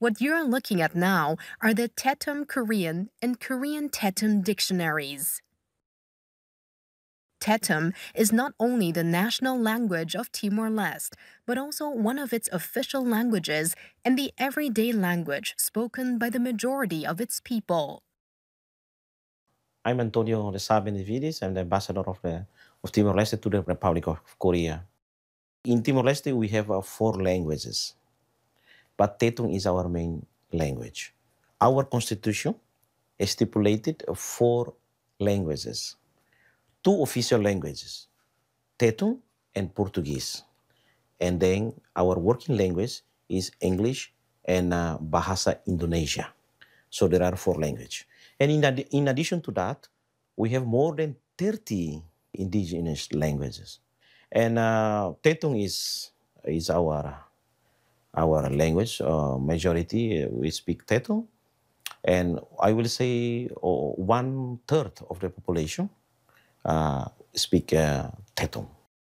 What you're looking at now are the Tetum Korean and Korean Tetum dictionaries. Tetum is not only the national language of Timor-Leste, but also one of its official languages and the everyday language spoken by the majority of its people. I'm Antonio Reza Benevides. I'm the ambassador of Timor-Leste to the Republic of Korea. In Timor-Leste, we have 4 languages, but Tetum is our main language. Our constitution stipulated 4 languages, 2 official languages, Tetum and Portuguese. And then our working language is English and Bahasa Indonesia. So there are 4 languages. And in addition to that, we have more than 30 indigenous languages. And Tetum is our language. Majority, we speak Tetum. And I will say 1/3 of the population speak Tetum.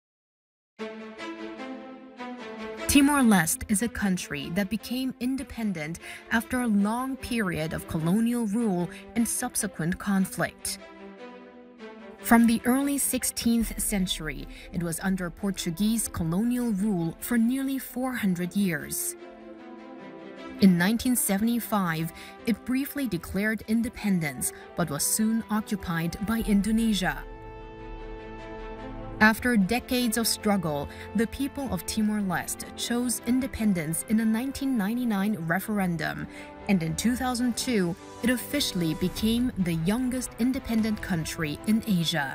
Timor-Leste is a country that became independent after a long period of colonial rule and subsequent conflict. From the early 16th century, it was under Portuguese colonial rule for nearly 400 years. In 1975, it briefly declared independence but was soon occupied by Indonesia. After decades of struggle, the people of Timor-Leste chose independence in a 1999 referendum, and in 2002, it officially became the youngest independent country in Asia.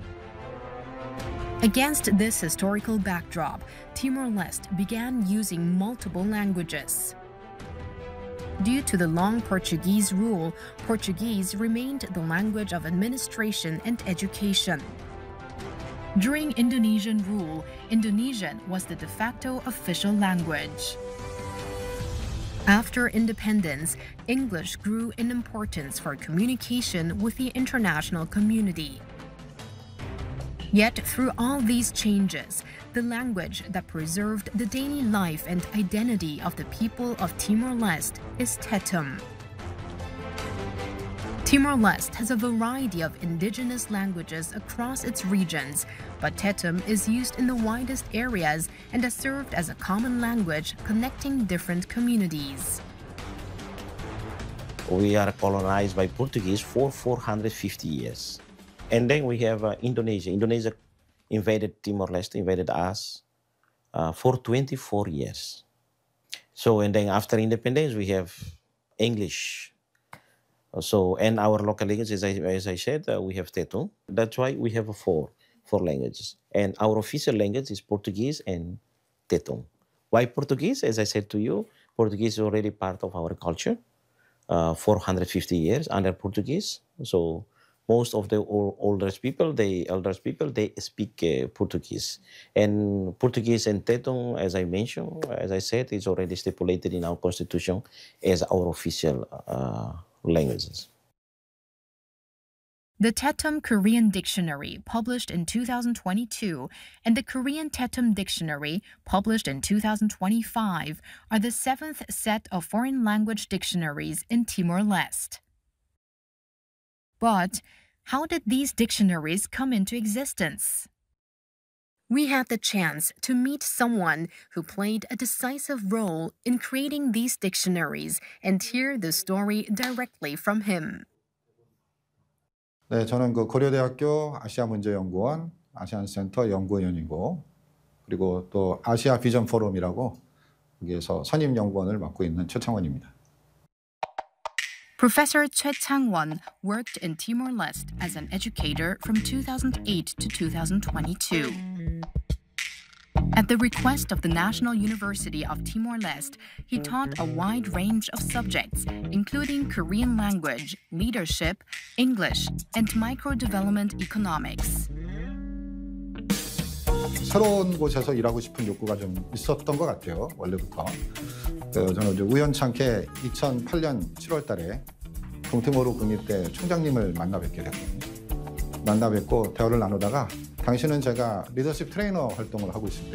Against this historical backdrop, Timor-Leste began using multiple languages. Due to the long Portuguese rule, Portuguese remained the language of administration and education. During Indonesian rule, Indonesian was the de facto official language. After independence, English grew in importance for communication with the international community. Yet through all these changes, the language that preserved the daily life and identity of the people of Timor-Leste is Tetum. Timor-Leste has a variety of indigenous languages across its regions, but Tetum is used in the widest areas and has served as a common language connecting different communities. We are colonized by Portuguese for 450 years. And then we have Indonesia. Indonesia invaded Timor-Leste, invaded us for 24 years. So, and then after independence, we have English. So, and our local languages, as I said, we have Tetum. That's why we have 4 languages. And our official language is Portuguese and Tetum. Why Portuguese? As I said to you, Portuguese is already part of our culture, 450 years under Portuguese. So most of the elders people, they speak Portuguese. And Portuguese and Tetum, as I mentioned, as I said, is already stipulated in our constitution as our official languages. The Tetum Korean Dictionary, published in 2022, and the Korean Tetum Dictionary, published in 2025, are the 7th set of foreign language dictionaries in Timor-Leste. But how did these dictionaries come into existence? We had the chance to meet someone who played a decisive role in creating these dictionaries and hear the story directly from him. 네, 저는 고려대학교 아시아문제연구원 아시안센터 연구위원이고, 그리고 또 아시아 비전 포럼이라고 여기에서 선임 연구원을 맡고 있는 최창원입니다. Professor Choi Chang-won worked in Timor-Leste as an educator from 2008 to 2022. At the request of the National University of Timor-Leste, he taught a wide range of subjects, including Korean language, leadership, English, and micro-development economics. 새로운 곳에서 일하고 싶은 욕구가 좀 있었던 것 같아요, 원래부터. 저는 우연찮게 2008년 7월 달에 동티모르 국립대 총장님을 만나 뵙게 됐거든요. 만나 뵙고 대화를 나누다가 당신은 제가 리더십 트레이너 활동을 하고 있을 때